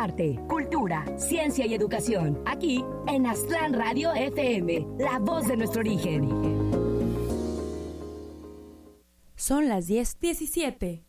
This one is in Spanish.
arte, cultura, ciencia y educación. Aquí en Aztlán Radio FM, la voz de nuestro origen. Son las 10:17.